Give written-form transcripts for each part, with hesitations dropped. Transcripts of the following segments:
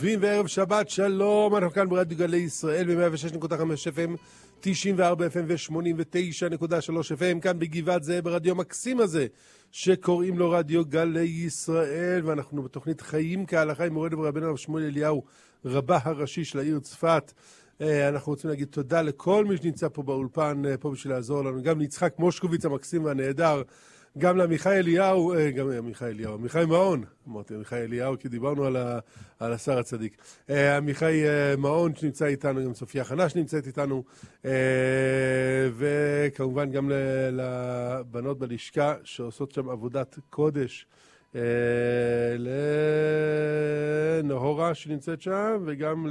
וערב שבת, שלום, אנחנו כאן ברדיו גלי ישראל ב-106.5 FM, 94 FM ו-89.3 FM, כאן בגבעת זאב ברדיו המקסים הזה, שקוראים לו רדיו גלי ישראל, ואנחנו בתוכנית חיים כהלכה עם מורנו ורבנו הרב שמואל אליהו, רבה הראשי של העיר צפת. אנחנו רוצים להגיד תודה לכל מי שנמצא פה באולפן, פה בשביל לעזור לנו, גם ליצחק מושקוביץ המקסים והנהדר, גם לעמיחי אליהו, עמיחי מעון, אמרתי עמיחי אליהו כי דיברנו על השר הצדיק, עמיחי מעון שנמצא איתנו, גם סופיה חנה שנמצאת איתנו, וכמובן גם לבנות בלשכה שעושות שם עבודת קודש, לנהורה שנמצאת שם, וגם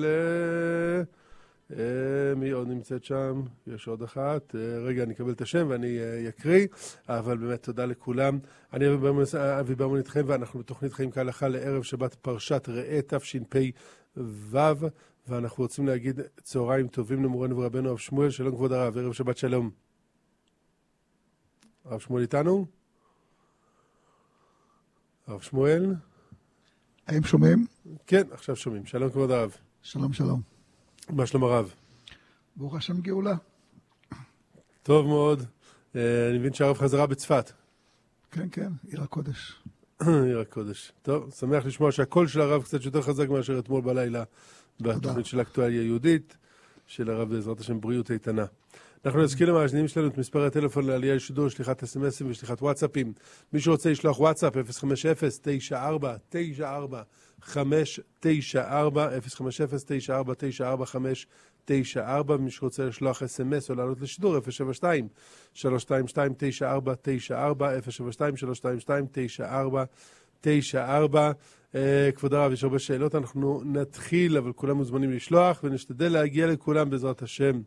מי עוד נמצאת שם? יש עוד אחת. רגע, אני אקבל את השם ואני אקריא, אבל באמת תודה לכולם. אני אבי ברמון איתכם, ואנחנו בתוכנית חיים כהלכה לערב שבת פרשת ראה תשפ"ו, ואנחנו רוצים להגיד צהריים טובים למורנו ורבנו הרב שמואל. שלום כבוד הרב, ערב שבת שלום. הרב שמואל איתנו? הרב שמואל? האם שומעים? כן, עכשיו שומעים. שלום כבוד הרב. שלום שלום. מה שלום הרב? ברוך השם גאולה. טוב מאוד. אני מבין שהרב חזרה בצפת. כן, כן, עיר הקודש. עיר הקודש. טוב, שמח לשמוע שהקול של הרב קצת יותר חזק מאשר אתמול בלילה בתוכנית של אקטואליה יהודית, של הרב בעזרת השם בריאות איתנה. אנחנו נזכיר למאזינים שלנו את מספר הטלפון לעלייה לשידור, שליחת אס-אמסים ושליחת וואטסאפים. מי שרוצה לשלוח וואטסאפ 050-94-94-594, 050-94-94-594. מי שרוצה לשלוח אס-אמס או לעלות לשידור 072-322-9494, 072-322-9494. כבוד הרב, יש הרבה שאלות, אנחנו נתחיל, אבל כולם מוזמנים לשלוח, ונשתדל להגיע לכולם בעזרת השם.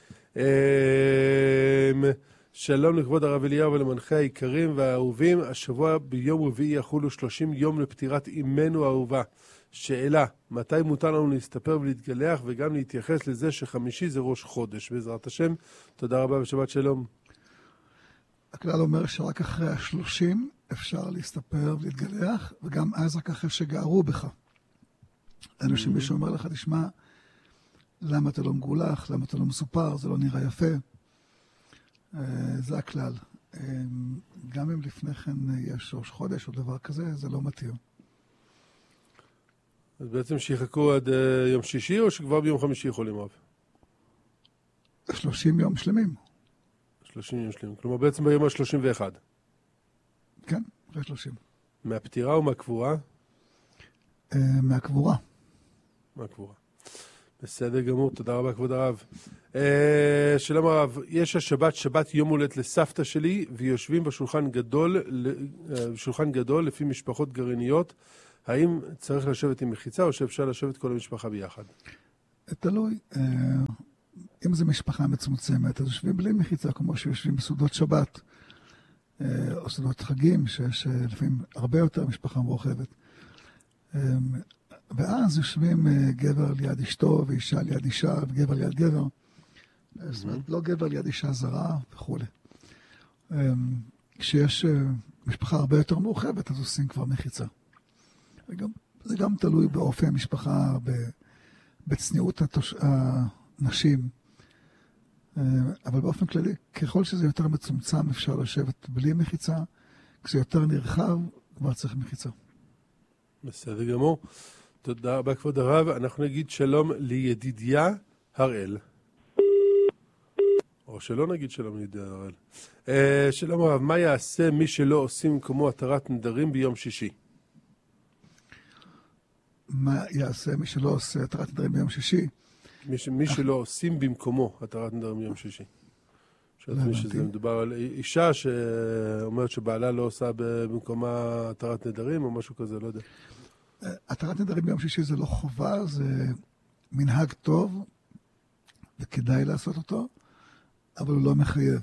שלום לכבוד הרב אליהו ולמנחי היקרים והאהובים. השבוע ביום רביעי יחולו 30 יום לפטירת אמנו האהובה. שאלה, מתי מותר לנו להסתפר ולהתגלח וגם להתייחס לזה שחמישי זה ראש חודש בעזרת השם. תודה רבה ושבת שלום. הכלל אומר שרק אחרי 30 אפשר להסתפר ולהתגלח, וגם אז רק אחרי שגערו בך. אני שמישהו אומר לך, תשמע, למה אתה לא מגולח, למה אתה לא מסופר, זה לא נראה יפה. זה הכלל. גם אם לפני כן יש ראש חודש או דבר כזה, זה לא מתיר. אז בעצם שיחכו עד יום שישי, או שכבר ביום חמישי יכולים רב? 30 יום שלמים. 30 יום שלמים. כלומר בעצם ביום ה-31. כן, אחרי 30. מהפטירה או מהקבורה? מהקבורה. מהקבורה. בסדר גמור, תודה רבה כבוד הרב. שלום הרב, יש השבת, שבת יום הולדת לסבתא שלי, ויושבים בשולחן גדול לפי משפחות גרעיניות. האם צריך לשבת עם מחיצה או שאפשר לשבת כל המשפחה ביחד? תלוי. אם זו משפחה מצומצמת, אז יושבים בלי מחיצה, כמו שיושבים בסעודות שבת, או סעודות חגים, שיש לפעמים הרבה יותר משפחה מורחבת. ואז יושבים גבר ליד אשתו, ואישה ליד אישה, וגבר ליד גבר. זאת אומרת, לא גבר ליד אישה זרה וכו'. כשיש משפחה הרבה יותר מורחבת, אז עושים כבר מחיצה. זה גם תלוי באופי המשפחה, בצניעות הנשים. אבל באופן כללי, ככל שזה יותר מצומצם, אפשר לשבת בלי מחיצה. כשזה יותר נרחב, כבר צריך מחיצה. בסדר גמור. תודה רבה כבוד הרב. אנחנו נגיד שלום לידידיה הראל. או שלא נגיד שלום לידידיה הראל. שלום הרב, מה יעשה מי שלא עושים כמו התרת נדרים ביום שישי? מה יעשה מי שלא עושה התרת נדרים ביום שישי? מי שלא עושים במקומו התרת נדרים ביום שישי. שאלה שזה מדובר על אישה שאומרת שבעלה לא עושה במקומה התרת נדרים או משהו כזה, לא יודע. התרת נדרים ביום שישי זה לא חובה, זה מנהג טוב וכדאי לעשות אותו, אבל הוא לא מחייב.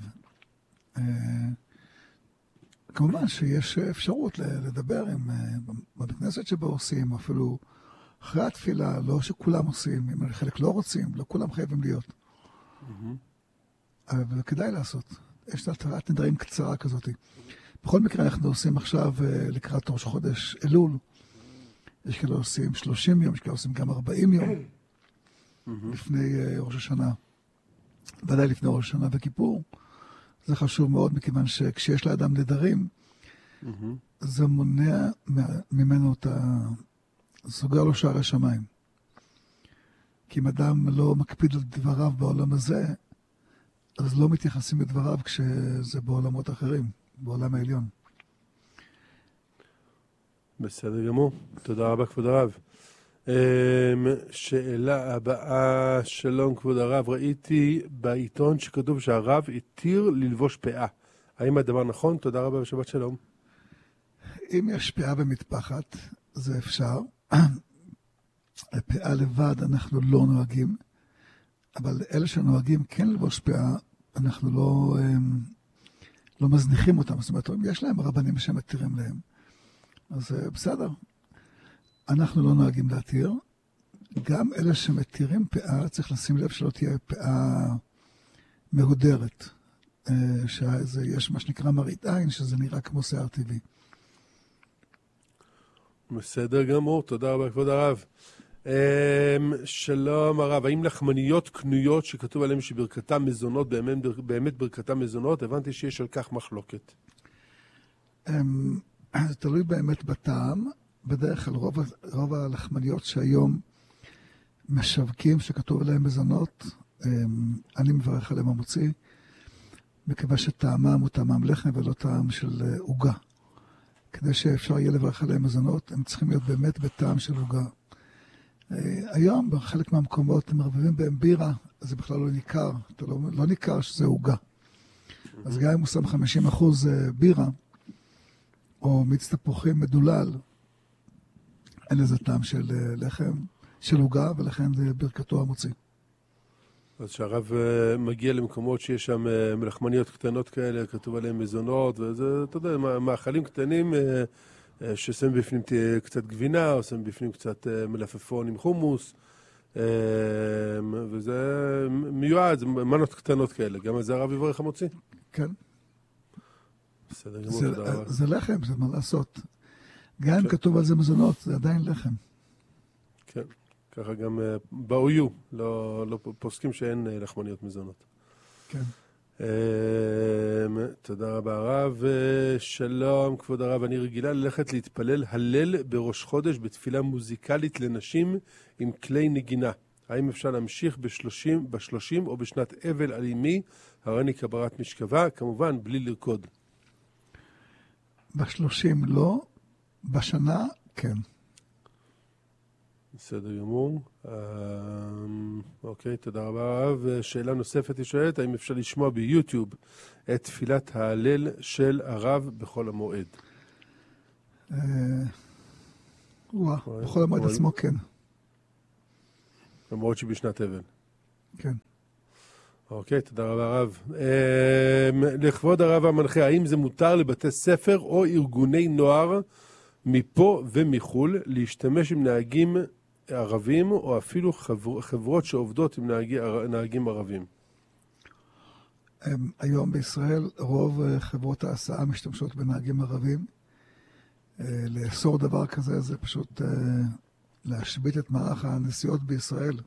כמובן שיש אפשרות לדבר בבית כנסת שבו עושים, אפילו אחרי התפילה, לא שכולם עושים, אם חלק לא רוצים, לא כולם חייבים להיות. אבל כדאי לעשות. יש התרת נדרים קצרה כזאת. בכל מקרה אנחנו עושים עכשיו לקראת ראש חודש אלול, יש כאלה עושים 30 יום, יש כאלה עושים גם 40 יום לפני ראש השנה. ודאי לפני ראש השנה וכיפור. זה חשוב מאוד, מכיוון שכשיש לאדם נדרים, זה מונע ממנו סוגר לו שערי שמיים. כי אם אדם לא מקפיד על דבריו בעולם הזה, אז לא מתייחסים לדבריו כשזה בעולמות אחרים, בעולם העליון. בסדר גמור. תודה רבה, כבוד הרב. שאלה הבאה, שלום כבוד הרב, ראיתי בעיתון שכתוב שהרב התיר ללבוש פאה. האם הדבר נכון? תודה רבה ושבת שלום. אם יש פאה במטפחת, זה אפשר. פאה לבד אנחנו לא נוהגים, אבל אלה שנוהגים כן ללבוש פאה, אנחנו לא מזניחים אותם. זאת אומרת, יש להם רבנים שמתירים להם. אז בסדר. אנחנו לא נוהגים להתיר. גם אלה שמתירים פאה, צריך לשים לב שלא תהיה פאה מהודרת. שיש מה שנקרא מראית עין, שזה נראה כמו שיער טבעי. בסדר גמור, תודה רבה כבוד הרב. שלום הרב, האם לחמניות קנויות שכתוב עליהן שברכתם מזונות, באמת ברכתם מזונות? הבנתי שיש על כך מחלוקת. זה תלוי באמת בטעם. בדרך כלל רוב הלחמניות שהיום משווקים שכתוב עליהן מזונות, אני מברך עליהם המוציא, מקווה שטעמם הוא טעמם לחם ולא טעם של עוגה. כדי שאפשר יהיה לברך עליהם מזונות, הם צריכים להיות באמת בטעם של עוגה. היום בחלק מהמקומות הם מרבבים בהם בירה, אז זה בכלל לא ניכר, לא ניכר שזה עוגה. אז גם אם הוא שם 50% בירה, או מיץ תפוחים מדולל, אין לזה טעם של לחם, של עוגה, ולכן זה ברכתו המוציא. אז שהרב מגיע למקומות שיש שם מלחמניות קטנות כאלה, כתוב עליהן מזונות, וזה, אתה יודע, מאכלים קטנים ששמים בפנים קצת גבינה, או שמים בפנים קצת מלפפון עם חומוס, וזה מיועד, זה מנות קטנות כאלה. גם על זה הרב יברך המוציא? כן. בסדר גמור, תודה רבה. זה לחם, זה מה לעשות. גם אם כתוב על זה מזונות, זה עדיין לחם. כן. ככה גם באויו, לא פוסקים שאין לחמניות מזונות. כן. תודה רבה הרב. שלום כבוד הרב, אני רגילה ללכת להתפלל הלל בראש חודש בתפילה מוזיקלית לנשים עם כלי נגינה. האם אפשר להמשיך ב-30 או בשנת אבל על אמי, הריני כברת משכבה, כמובן בלי לרקוד? ב-30 לא, בשנה כן. בסדר גמור. אוקיי, תודה רבה הרב. שאלה נוספת היא שואלת, האם אפשר לשמוע ביוטיוב את תפילת ההלל של הרב בחול המועד? בחול המועד עצמו כן. למרות שבשנת אבל. כן. אוקיי, תודה רבה הרב. לכבוד הרב המנחה, האם זה מותר לבתי ספר או ארגוני נוער מפה ומחול להשתמש עם נהגים ערבים, או אפילו חברות שעובדות עם נהגים ערבים? היום בישראל רוב חברות ההסעה משתמשות בנהגים ערבים. לאסור דבר כזה זה פשוט להשבית את מערך הנסיעות בישראל.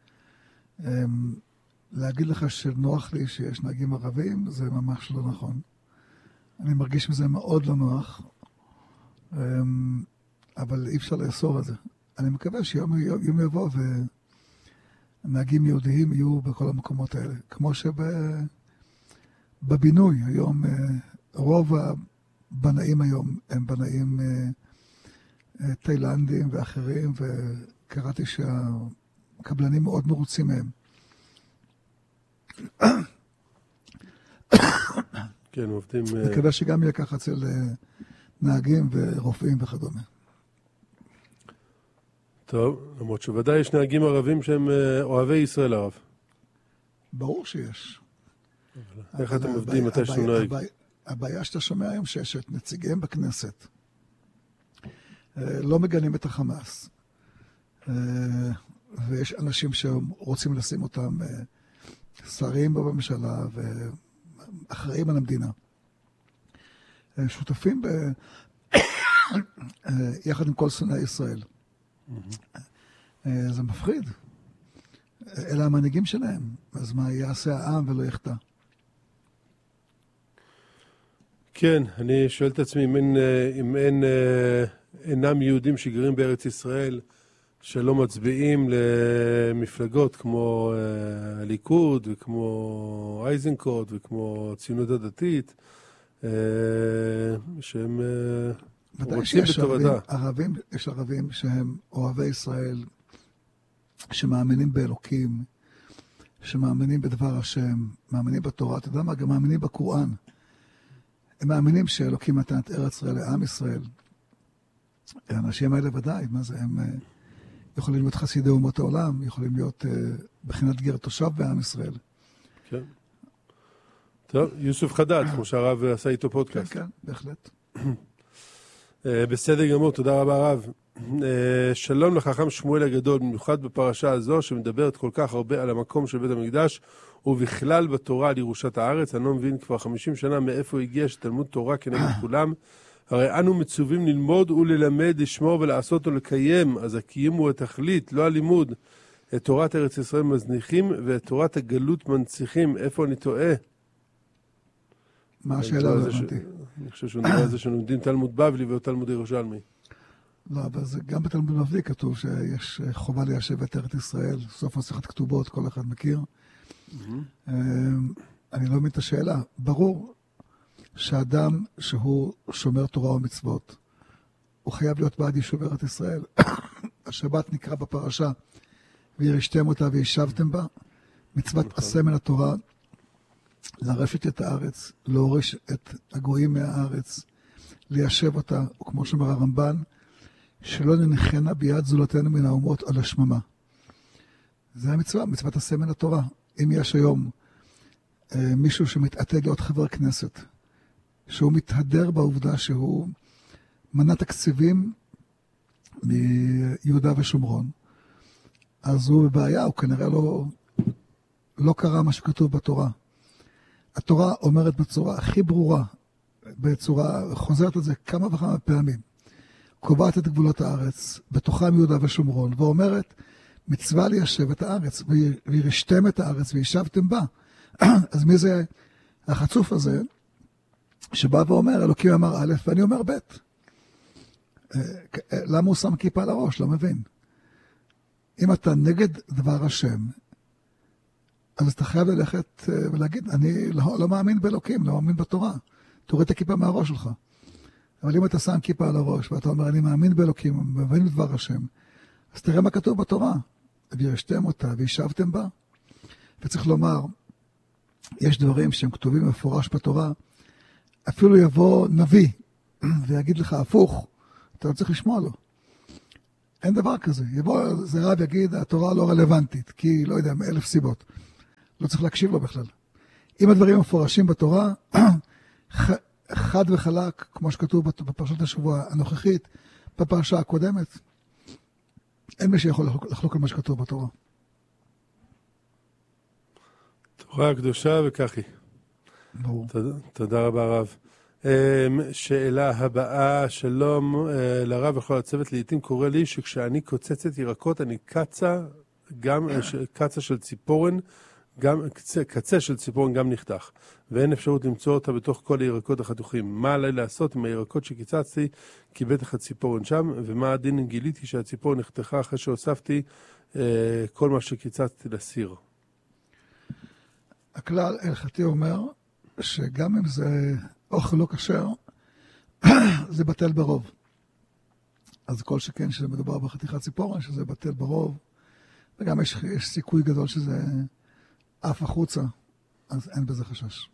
להגיד לך שנוח לי שיש נהגים ערבים, זה ממש לא נכון. אני מרגיש מזה מאוד לא נוח, אבל אי אפשר לאסור את זה. אני מקווה שיום יבוא ונהגים יהודיים יהיו בכל המקומות האלה. כמו שבבינוי היום, רוב הבנאים היום הם בנאים תאילנדים ואחרים, וקראתי שהקבלנים מאוד מרוצים מהם. כן, עובדים... מקווה שגם יהיה ככה אצל נהגים ורופאים וכדומה. טוב, למרות שוודאי יש נהגים ערבים שהם אוהבי ישראל הרב. ברור שיש. איך אתם עובדים מתי שאתם נוהג? הבעיה שאתה שומע היום שיש את נציגיהם בכנסת. לא מגנים את החמאס. ויש אנשים שרוצים לשים אותם שרים בממשלה ואחראים על המדינה. שותפים יחד עם כל שונאי ישראל. זה מפחיד. אלה המנהיגים שלהם. אז מה יעשה העם ולא יחטא? כן, אני שואל את עצמי אם אינם יהודים שגרים בארץ ישראל שלא מצביעים למפלגות כמו הליכוד וכמו אייזנקוט וכמו הציונות הדתית, שהם רוצים בטובתה. יש ערבים שהם אוהבי ישראל, שמאמינים באלוקים, שמאמינים בדבר השם, מאמינים בתורה, אתה יודע מה? גם מאמינים בקוראן. הם מאמינים שאלוקים נתן את ארץ ישראל לעם ישראל. האנשים האלה ודאי, מה זה? הם יכולים להיות חסידי אומות העולם, יכולים להיות בחינת גר תושב בעם ישראל. כן. טוב, יוסף חדד, כמו שהרב עשה איתו פודקאסט. כן, כן, בהחלט. בסדר גמור, תודה רבה הרב. שלום לחכם שמואל הגדול, במיוחד בפרשה הזו שמדברת כל כך הרבה על המקום של בית המקדש ובכלל בתורה על ירושת הארץ. אני לא מבין כבר 50 שנה מאיפה הגיע שתלמוד תורה כנגד כולם. הרי אנו מצווים ללמוד וללמד, לשמור ולעשות ולקיים, אז הקיים הוא התכלית, לא הלימוד. את תורת ארץ ישראל מזניחים ואת תורת הגלות מנציחים. איפה אני טועה? מה השאלה? אני חושב שהוא נראה על זה שלומדים תלמוד בבלי ותלמוד ירושלמי. לא, אבל גם בתלמוד בבלי כתוב שיש חובה ליישב את ארץ ישראל, סוף מסכת כתובות, כל אחד מכיר. אני לא מבין את השאלה. ברור שאדם שהוא שומר תורה ומצוות, הוא חייב להיות בעד יישוב ארץ ישראל. השבת נקרא בפרשה, וירשתם אותה וישבתם בה. מצוות עשה מן התורה, לרשת את הארץ, להוריש את הגויים מהארץ, ליישב אותה, וכמו שאומר הרמב"ן, שלא ננחנה ביד זולתנו מן האומות על השממה. זה המצווה, מצוות עשה מן התורה. אם יש היום מישהו שמתעתד להיות חבר כנסת, שהוא מתהדר בעובדה שהוא מנה תקציבים מיהודה ושומרון, אז הוא בבעיה, הוא כנראה לא קרא מה שכתוב בתורה. התורה אומרת בצורה הכי ברורה, בצורה, חוזרת את זה כמה וכמה פעמים, קובעת את גבולות הארץ, בתוכם יהודה ושומרון, ואומרת, מצווה ליישב את הארץ, וירשתם את הארץ, וישבתם בה. אז מי זה החצוף הזה, שבא ואומר, אלוקים אמר א', ואני אומר ב'. למה הוא שם כיפה על הראש? לא מבין. אם אתה נגד דבר השם, אז אתה חייב ללכת ולהגיד, אני לא מאמין באלוקים, לא מאמין בתורה. תוריד את הכיפה מהראש שלך. אבל אם אתה שם כיפה על הראש, ואתה אומר, אני מאמין באלוקים, מבין בדבר השם, אז תראה מה כתוב בתורה. וירשתם אותה, וישבתם בה. וצריך לומר, יש דברים שהם כתובים מפורש בתורה, אפילו יבוא נביא, ויגיד לך הפוך, אתה לא צריך לשמוע לו. אין דבר כזה. יבוא זה רב יגיד, התורה לא רלוונטית, כי לא יודע, מ1,000 סיבות. לא צריך להקשיב לו בכלל. אם הדברים מפורשים בתורה, חד וחלק, כמו שכתוב בפרשת השבוע הנוכחית, בפרשה הקודמת, אין מי שיכול לחלוק על מה שכתוב בתורה. תורה הקדושה וכך היא. ברור. תודה רבה רב. שאלה הבאה, שלום לרב וכל הצוות, לעתים קורה לי שכשאני קוצצת ירקות אני קצה של ציפורן, קצה של ציפורן גם נחתך, ואין אפשרות למצוא אותה בתוך כל הירקות החתוכים. מה עליי לעשות עם הירקות שקיצצתי? כי בטח הציפורן שם, ומה הדין אם גיליתי שהציפורן נחתכה אחרי שהוספתי כל מה שקיצצתי לסיר? הכלל ההלכתי אומר שגם אם זה אוכל לא כשר, זה בטל ברוב. אז כל שכן שזה מדובר בחתיכת ציפורן, שזה בטל ברוב, וגם יש סיכוי גדול שזה אף החוצה, אז אין בזה חשש.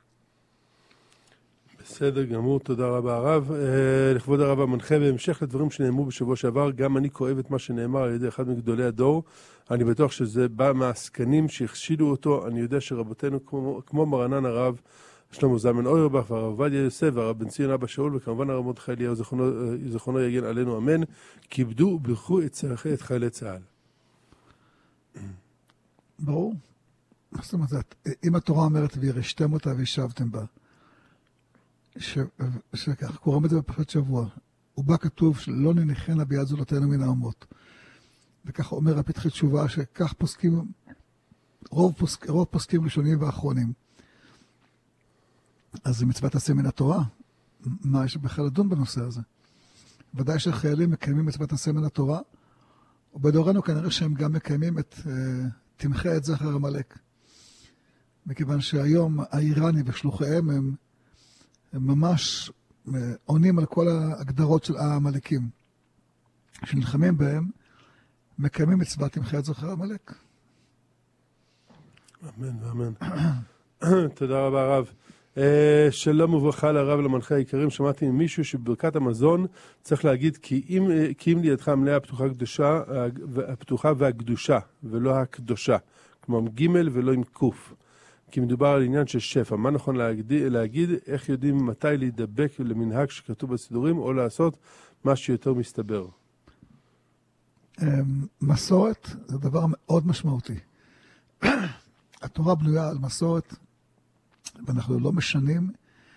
בסדר גמור, תודה רבה הרב. לכבוד הרב המנחה, בהמשך לדברים שנאמרו בשבוע שעבר, גם אני כואב את מה שנאמר על ידי אחד מגדולי הדור. אני בטוח שזה בא מהעסקנים שהכשילו אותו. אני יודע שרבותינו כמו מרנן הרב שלמה זלמן אוירבך והרב עובדיה יוסף והרב בן ציון אבא שאול וכמובן הרב מרדכי אליהו זכרונו יגן עלינו אמן, כיבדו וברכו את חיילי צה"ל. ברור. זאת אומרת, אם התורה אומרת וירשתם אותה וישבתם בה, שכך, קוראים את זה בפרשת שבוע, ובה כתוב שלא ננחנה ביד זולתנו מן האומות. וכך אומר הפתחי תשובה, שכך פוסקים, רוב פוסקים ראשונים ואחרונים. אז זה מצוות עשה מן התורה. מה יש בכלל לדון בנושא הזה? ודאי שחיילים מקיימים מצוות עשה מן התורה, ובדורנו כנראה שהם גם מקיימים את תמחה את זכר עמלק. מכיוון שהיום האיראני ושלוחיהם הם ממש עונים על כל ההגדרות של העמלקים. שנלחמים בהם, מקיימים מצוות תמחה את זכר עמלק. אמן ואמן. תודה רבה הרב. שלום וברכה לרב למנחה היקרים. שמעתי ממישהו שבברכת המזון צריך להגיד כי אם לידך המלאה הפתוחה והקדושה ולא הקדושה, כלומר ג' ולא עם קוף, כי מדובר על עניין של שפע. מה נכון להגיד? איך יודעים מתי להידבק למנהג שכתוב בסידורים או לעשות מה שיותר מסתבר? מסורת זה דבר מאוד משמעותי. התורה בנויה על מסורת, ואנחנו לא משנים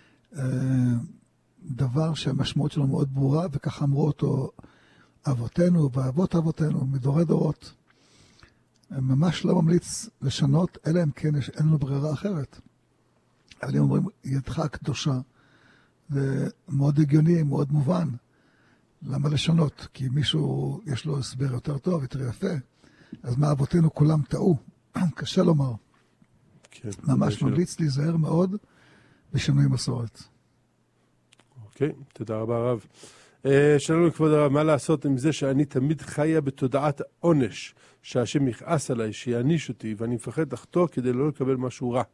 דבר שהמשמעות שלו מאוד ברורה, וכך אמרו אותו אבותינו ואבות אבותינו מדורי דורות. ממש לא ממליץ לשנות, אלא אם כן אין לנו ברירה אחרת. אבל אם אומרים ידך הקדושה, זה מאוד הגיוני, מאוד מובן. למה לשנות? כי מישהו יש לו הסבר יותר טוב, יותר יפה. אז מה אבותינו כולם טעו? קשה לומר. כן, ממש ממליץ להיזהר מאוד בשינוי מסורת. אוקיי, תודה רבה הרב. שלום לכבוד הרב, מה לעשות עם זה שאני תמיד חיה בתודעת עונש, שהשם יכעס עליי, שיעניש אותי, ואני מפחד לחטוא כדי לא לקבל משהו רע?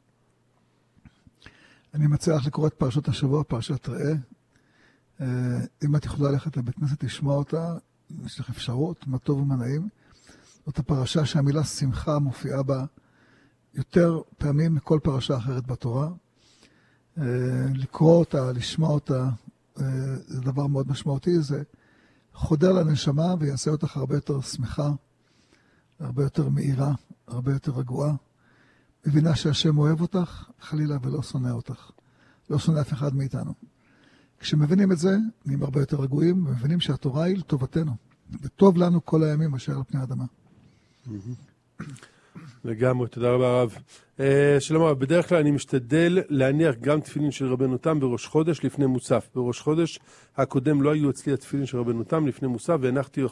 אני מציע לך לקרוא את פרשת השבוע, פרשת ראה. אם את יכולה ללכת לבית כנסת לשמוע אותה, יש לך אפשרות, מה טוב ומה נעים. זאת הפרשה שהמילה שמחה מופיעה בה יותר פעמים מכל פרשה אחרת בתורה. לקרוא אותה, לשמוע אותה, זה דבר מאוד משמעותי. זה חודר לנשמה ויעשה אותך הרבה יותר שמחה, הרבה יותר מהירה, הרבה יותר רגועה. מבינה שהשם אוהב אותך, חלילה ולא שונא אותך. לא שונא אף אחד מאיתנו. כשמבינים את זה, נהיים הרבה יותר רגועים, ומבינים שהתורה היא לטובתנו. וטוב לנו כל הימים אשר על פני האדמה. לגמרי, תודה רבה הרב. שלום הרב, בדרך כלל אני משתדל להניח גם תפילין של רבנו תם בראש חודש לפני מוסף. בראש חודש הקודם לא היו אצלי התפילין של רבנו תם לפני מוסף, והנחתי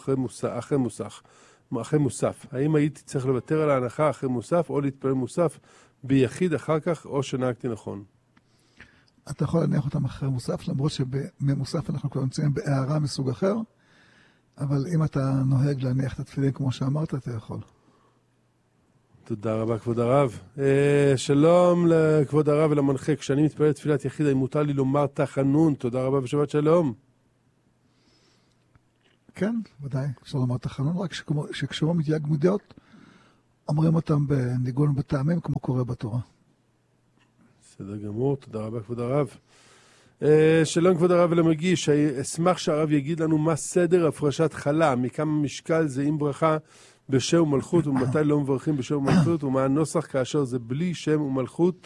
אחרי מוסף. האם הייתי צריך לוותר על ההנחה אחרי מוסף, או להתפלל מוסף ביחיד אחר כך, או שנהגתי נכון? אתה יכול להניח אותם אחרי מוסף, למרות שבמוסף אנחנו כבר נמצאים בהערה מסוג אחר, אבל אם אתה נוהג להניח את התפילין כמו שאמרת, אתה יכול. תודה רבה כבוד הרב. שלום לכבוד הרב ולמנחה. כשאני מתפלל תפילת יחיד, האם מותר לי לומר תחנון? תודה רבה ושבת שלום. כן, ודאי, אפשר לומר תחנון, רק שכשהוא מתייג מידות, אומרים אותם בניגון בטעמים, כמו קורה בתורה. בסדר גמור, תודה רבה כבוד הרב. שלום כבוד הרב ולמגיש, אשמח שהרב יגיד לנו מה סדר הפרשת חלה, מכמה משקל זה עם ברכה בשם ומלכות, ומתי לא מברכים בשם ומלכות, ומה הנוסח כאשר זה בלי שם ומלכות.